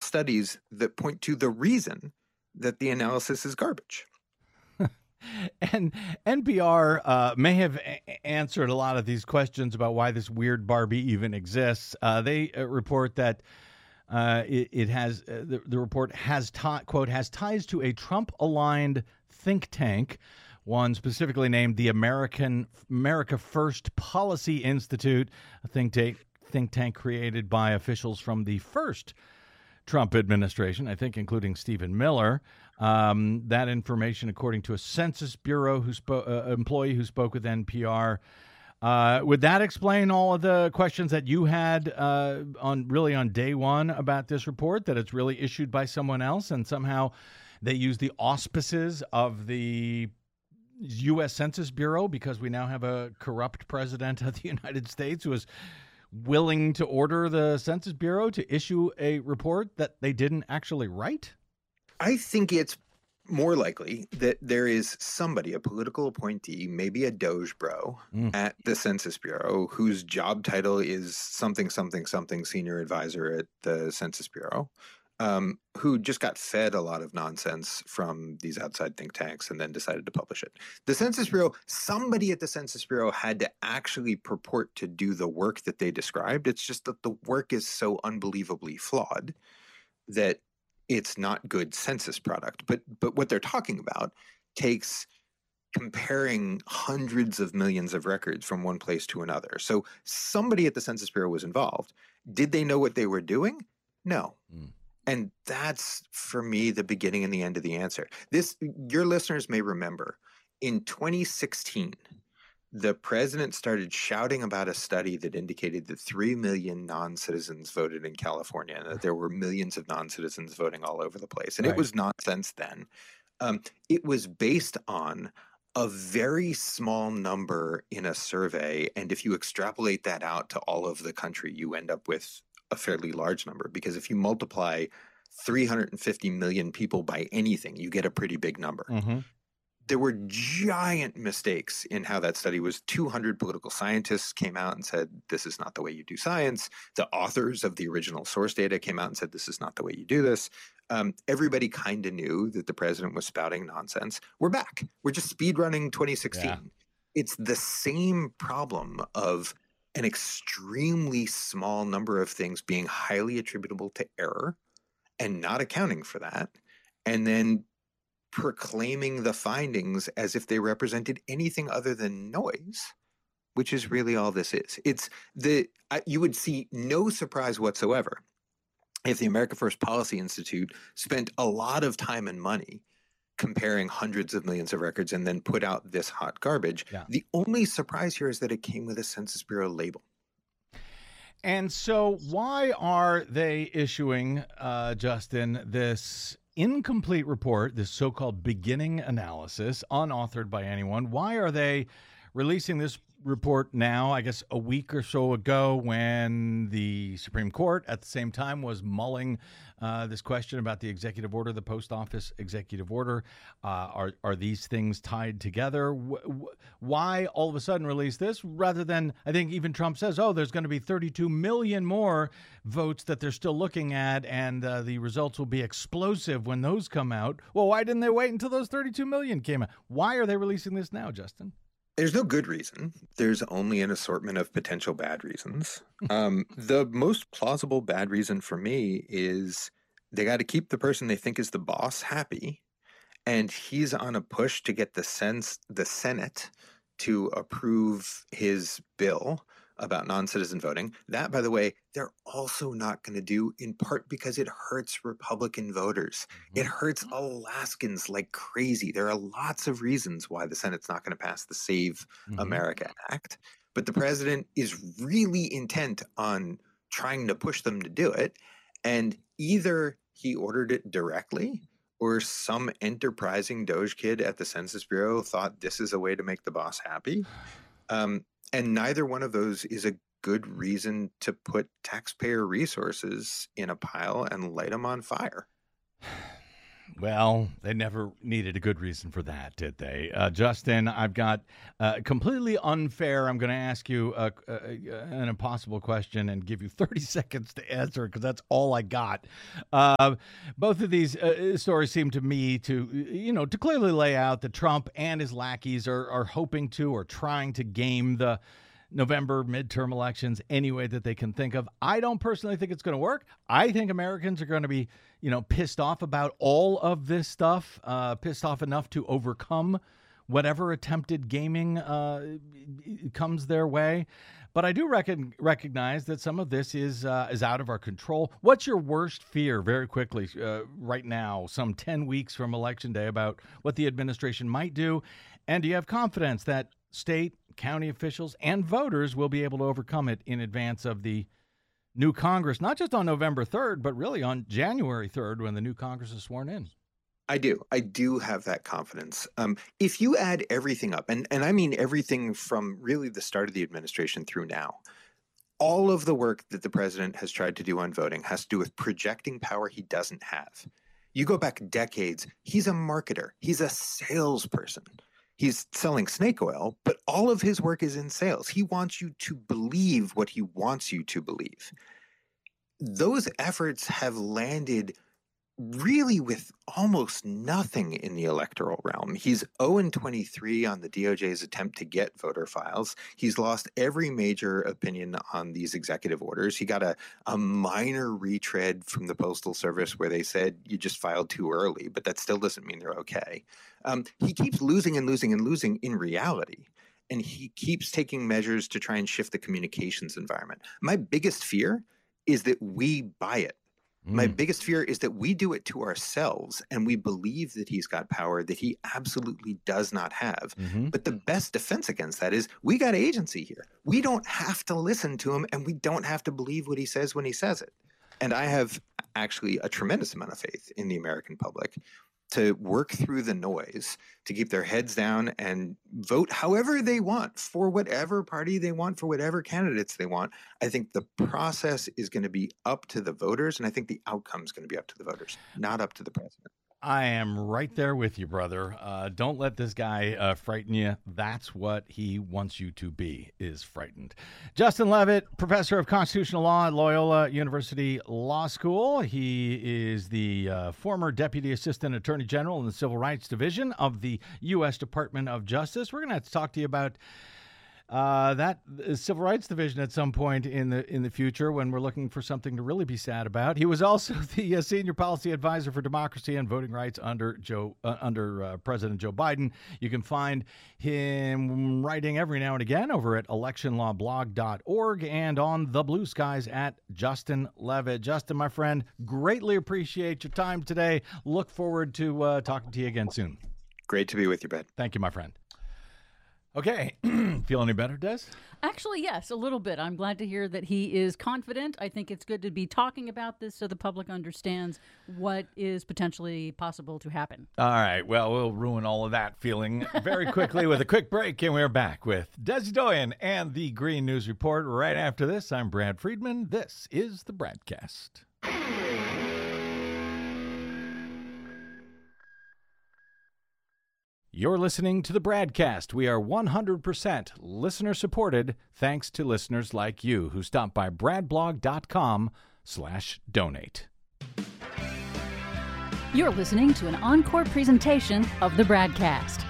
studies that point to the reason that the analysis is garbage. And NPR may have answered a lot of these questions about why this weird Barbie even exists. They report that it has the report has quote has ties to a Trump-aligned think tank, one specifically named the America First Policy Institute, a think tank created by officials from the first Trump administration, I think, including Stephen Miller. That information, according to a Census Bureau employee who spoke with NPR. Would that explain all of the questions that you had on day one about this report, that it's really issued by someone else and somehow they use the auspices of the U.S. Census Bureau because we now have a corrupt president of the United States who is willing to order the Census Bureau to issue a report that they didn't actually write? I think it's more likely that there is somebody, a political appointee, maybe a Doge bro at the Census Bureau, whose job title is something, senior advisor at the Census Bureau, who just got fed a lot of nonsense from these outside think tanks and then decided to publish it. The Census Bureau, somebody at the Census Bureau had to actually purport to do the work that they described. It's just that the work is so unbelievably flawed that it's not good census product. But what they're talking about takes comparing hundreds of millions of records from one place to another. So somebody at the Census Bureau was involved. Did they know what they were doing? No. And that's, for me, the beginning and the end of the answer. Your listeners may remember, in 2016, the president started shouting about a study that indicated that 3 million non-citizens voted in California and that there were millions of non-citizens voting all over the place. And It was nonsense then. It was based on a very small number in a survey. And if you extrapolate that out to all of the country, you end up with a fairly large number, because if you multiply 350 million people by anything, you get a pretty big number. There were giant mistakes in how that study was. 200 political scientists came out and said, this is not the way you do science. The authors of the original source data came out and said, this is not the way you do this. Everybody kind of knew that the president was spouting nonsense. We're back. We're just speedrunning 2016. Yeah. It's the same problem of an extremely small number of things being highly attributable to error and not accounting for that, and then proclaiming the findings as if they represented anything other than noise, which is really all this is. You would see no surprise whatsoever if the America First Policy Institute spent a lot of time and money comparing hundreds of millions of records and then put out this hot garbage. Yeah. The only surprise here is that it came with a Census Bureau label. And so why are they issuing, Justin, this incomplete report, this so-called beginning analysis, unauthored by anyone? Why are they releasing this report now, I guess a week or so ago, when the Supreme Court at the same time was mulling this question about the executive order, the post office executive order? Are these things tied together? Why all of a sudden release this rather than, I think even Trump says, there's going to be 32 million more votes that they're still looking at, and the results will be explosive when those come out. Well, why didn't they wait until those 32 million came out? Why are they releasing this now, Justin? There's no good reason. There's only an assortment of potential bad reasons. The most plausible bad reason for me is they got to keep the person they think is the boss happy, and he's on a push to get the Senate to approve his bill about non-citizen voting. That, by the way, they're also not going to do, in part because it hurts Republican voters. It hurts Alaskans like crazy. There are lots of reasons why the Senate's not going to pass the Save America Act. But the president is really intent on trying to push them to do it. And either he ordered it directly, or some enterprising Doge kid at the Census Bureau thought this is a way to make the boss happy. And neither one of those is a good reason to put taxpayer resources in a pile and light them on fire. Well, they never needed a good reason for that, did they? Justin, I've got completely unfair. I'm going to ask you an impossible question and give you 30 seconds to answer because that's all I got. Both of these stories seem to me to clearly lay out that Trump and his lackeys are hoping to or trying to game the November midterm elections any way that they can think of. I don't personally think it's going to work. I think Americans are going to be, pissed off about all of this stuff, pissed off enough to overcome whatever attempted gaming comes their way. But I do recognize that some of this is out of our control. What's your worst fear, very quickly, right now, some 10 weeks from Election Day, about what the administration might do? And do you have confidence that state, county officials, and voters will be able to overcome it in advance of the new Congress, not just on November 3rd, but really on January 3rd when the new Congress is sworn in? I do have that confidence. If you add everything up, and I mean everything from really the start of the administration through now, all of the work that the president has tried to do on voting has to do with projecting power he doesn't have. You go back decades, he's a marketer. He's a salesperson. He's selling snake oil, but all of his work is in sales. He wants you to believe what he wants you to believe. Those efforts have landed really with almost nothing in the electoral realm. He's 0-23 on the DOJ's attempt to get voter files. He's lost every major opinion on these executive orders. He got a minor retread from the Postal Service where they said you just filed too early, but that still doesn't mean they're okay. He keeps losing and losing and losing in reality. And he keeps taking measures to try and shift the communications environment. My biggest fear is that we buy it. My biggest fear is that we do it to ourselves and we believe that he's got power that he absolutely does not have. But the best defense against that is we got agency here. We don't have to listen to him and we don't have to believe what he says when he says it. And I have actually a tremendous amount of faith in the American public to work through the noise, to keep their heads down and vote however they want, for whatever party they want, for whatever candidates they want. I think the process is going to be up to the voters, and I think the outcome is going to be up to the voters, not up to the president. I am right there with you, brother. Don't let this guy frighten you. That's what he wants you to be, is frightened. Justin Levitt, professor of constitutional law at Loyola University Law School. He is the former Deputy Assistant Attorney General in the Civil Rights Division of the U.S. Department of Justice. We're going to have to talk to you about that Civil Rights Division at some point in the future when we're looking for something to really be sad about. He was also the senior policy advisor for democracy and voting rights under President Joe Biden. You can find him writing every now and again over at electionlawblog.org and on the blue skies at Justin Levitt. Justin, my friend, greatly appreciate your time today. Look forward to talking to you again soon. Great to be with you, Ben. Thank you, my friend. Okay. Feel any better, Des? Actually, yes, a little bit. I'm glad to hear that he is confident. I think it's good to be talking about this so the public understands what is potentially possible to happen. All right. Well, we'll ruin all of that feeling very quickly with a quick break, and we're back with Desi Doyen and the Green News Report. Right after this, I'm Brad Friedman. This is the Bradcast. You're listening to the Bradcast. We are 100% listener-supported thanks to listeners like you who stop by bradblog.com/donate. You're listening to an encore presentation of the Bradcast.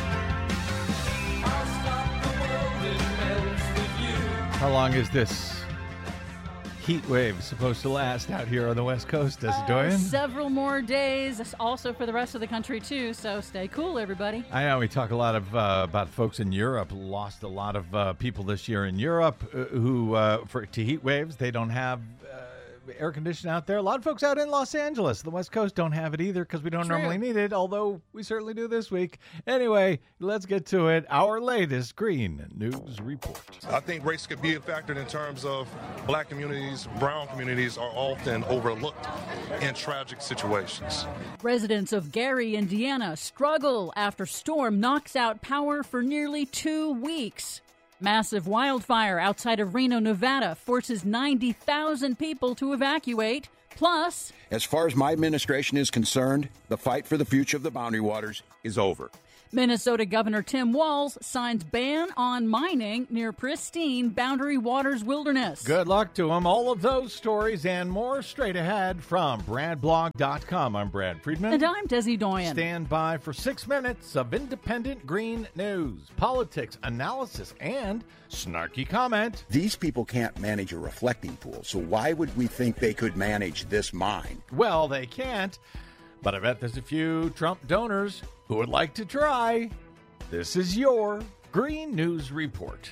How long is this heat wave supposed to last out here on the West Coast, Desi Doyen? Several more days, also for the rest of the country, too, so stay cool, everybody. I know we talk a lot of about folks in Europe. Lost a lot of people this year in Europe who, to heat waves, they don't have air conditioning out there. A lot of folks out in Los Angeles, the West Coast, don't have it either because we don't normally need it, although we certainly do this week. Anyway, let's get to it. Our latest Green News Report. I think race could be a factor in terms of black communities, brown communities are often overlooked in tragic situations. Residents of Gary, Indiana struggle after storm knocks out power for nearly 2 weeks. Massive wildfire outside of Reno, Nevada forces 90,000 people to evacuate. Plus, as far as my administration is concerned, the fight for the future of the Boundary Waters is over. Minnesota Governor Tim Walz signs ban on mining near pristine Boundary Waters wilderness. Good luck to him. All of those stories and more straight ahead from BradBlog.com. I'm Brad Friedman. And I'm Desi Doyen. Stand by for 6 minutes of independent green news, politics, analysis, and snarky comment. These people can't manage a reflecting pool, so why would we think they could manage this mine? Well, they can't, but I bet there's a few Trump donors who would like to try. This is your Green News Report.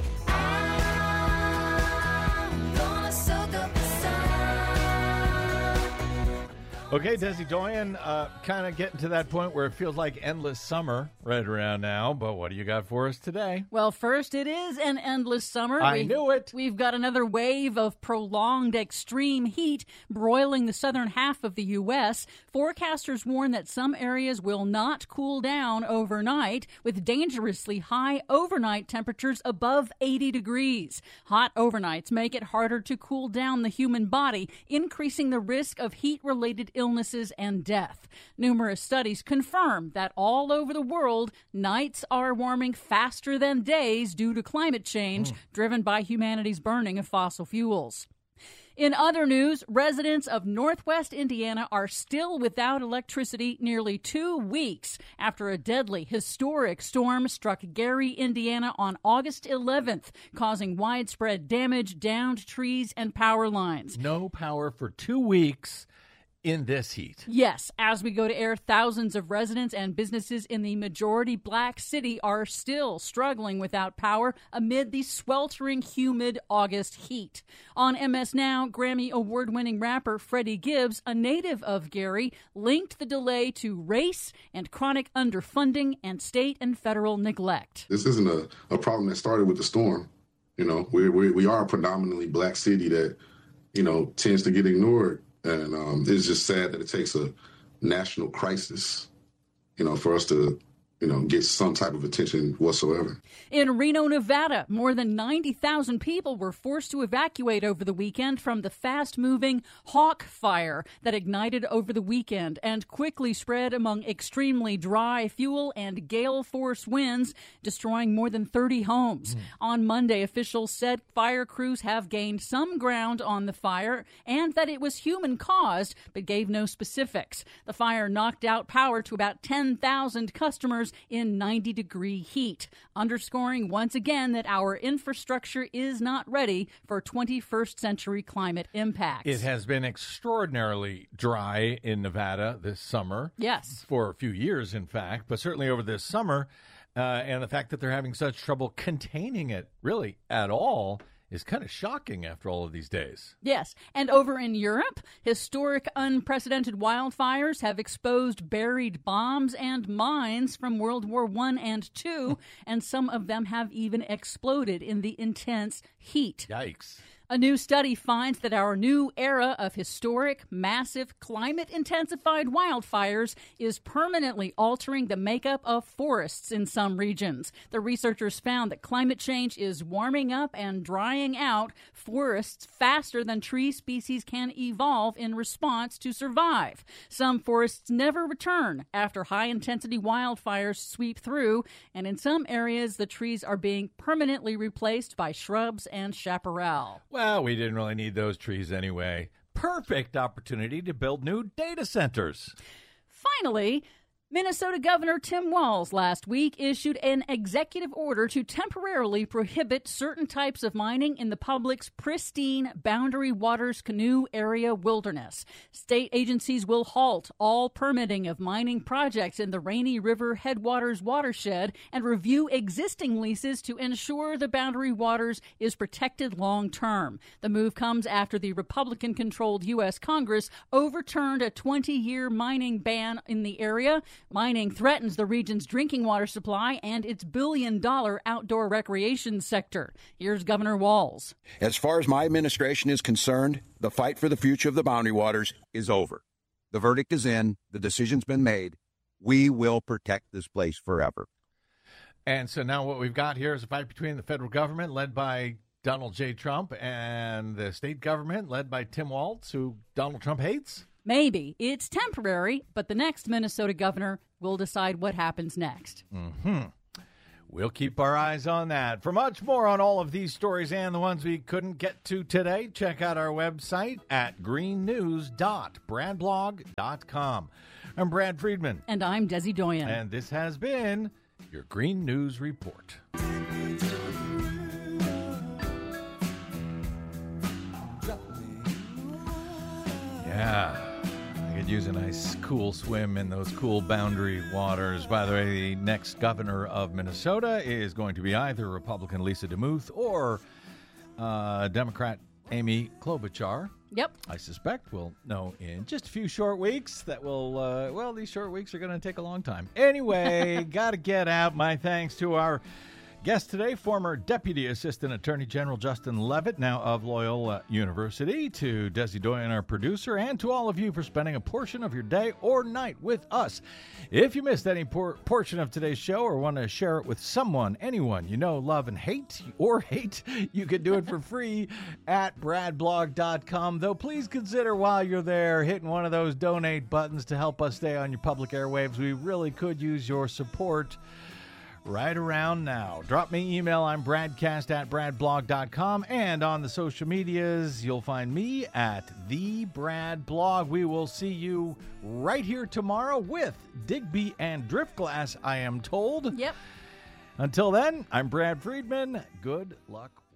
Okay, Desi Doyen, kind of getting to that point where it feels like endless summer right around now, but what do you got for us today? Well, first, it is an endless summer. I knew it. We've got another wave of prolonged extreme heat broiling the southern half of the U.S. Forecasters warn that some areas will not cool down overnight, with dangerously high overnight temperatures above 80 degrees. Hot overnights make it harder to cool down the human body, increasing the risk of heat-related illnesses and death. Numerous studies confirm that all over the world, nights are warming faster than days due to climate change driven by humanity's burning of fossil fuels. In other news, residents of Northwest Indiana are still without electricity nearly 2 weeks after a deadly, historic storm struck Gary, Indiana on August 11th, causing widespread damage, downed trees, and power lines. No power for 2 weeks in this heat. Yes, as we go to air, thousands of residents and businesses in the majority black city are still struggling without power amid the sweltering, humid August heat. On MS Now, Grammy award-winning rapper Freddie Gibbs, a native of Gary, linked the delay to race and chronic underfunding and state and federal neglect. This isn't a problem that started with the storm. You know, we are a predominantly black city that, you know, tends to get ignored. And it's just sad that it takes a national crisis, you know, for us to, you know, get some type of attention whatsoever. In Reno, Nevada, more than 90,000 people were forced to evacuate over the weekend from the fast-moving Hawk Fire that ignited over the weekend and quickly spread among extremely dry fuel and gale-force winds, destroying more than 30 homes. On Monday, officials said fire crews have gained some ground on the fire and that it was human-caused, but gave no specifics. The fire knocked out power to about 10,000 customers in 90-degree heat, underscoring once again that our infrastructure is not ready for 21st century climate impacts. It has been extraordinarily dry in Nevada this summer. Yes. For a few years, in fact, but certainly over this summer. And the fact that they're having such trouble containing it, really, at all, is kind of shocking after all of these days. Yes. And over in Europe, historic, unprecedented wildfires have exposed buried bombs and mines from World War I and II, and some of them have even exploded in the intense heat. Yikes. A new study finds that our new era of historic, massive, climate-intensified wildfires is permanently altering the makeup of forests in some regions. The researchers found that climate change is warming up and drying out forests faster than tree species can evolve in response to survive. Some forests never return after high-intensity wildfires sweep through, and in some areas, the trees are being permanently replaced by shrubs and chaparral. Well, we didn't really need those trees anyway. Perfect opportunity to build new data centers. Finally, Minnesota Governor Tim Walz last week issued an executive order to temporarily prohibit certain types of mining in the public's pristine Boundary Waters Canoe Area wilderness. State agencies will halt all permitting of mining projects in the Rainy River Headwaters watershed and review existing leases to ensure the Boundary Waters is protected long term. The move comes after the Republican-controlled U.S. Congress overturned a 20-year mining ban in the area. Mining threatens the region's drinking water supply and its billion-dollar outdoor recreation sector. Here's Governor Walz. As far as my administration is concerned, the fight for the future of the Boundary Waters is over. The verdict is in. The decision's been made. We will protect this place forever. And so now what we've got here is a fight between the federal government, led by Donald J. Trump and the state government led by Tim Walz, who Donald Trump hates? Maybe. It's temporary, but the next Minnesota governor will decide what happens next. We'll keep our eyes on that. For much more on all of these stories and the ones we couldn't get to today, check out our website at greennews.bradblog.com. I'm Brad Friedman. And I'm Desi Doyen. And this has been your Green News Report. Yeah, I could use a nice cool swim in those cool Boundary waters. By the way, the next governor of Minnesota is going to be either Republican Lisa DeMuth or Democrat Amy Klobuchar. Yep. I suspect we'll know in just a few short weeks that will, these short weeks are going to take a long time. Anyway, got to get out. My thanks to our guest today, former Deputy Assistant Attorney General Justin Levitt, now of Loyola University, to Desi Doyen, our producer, and to all of you for spending a portion of your day or night with us. If you missed any portion of today's show or want to share it with someone, anyone you know, love, and hate, you can do it for free at bradblog.com. Though please consider while you're there hitting one of those donate buttons to help us stay on your public airwaves. We really could use your support right around now. Drop me email. I'm bradcast@bradblog.com. And on the social medias, you'll find me at @TheBradBlog. We will see you right here tomorrow with Digby and Driftglass, I am told. Yep. Until then, I'm Brad Friedman. Good luck.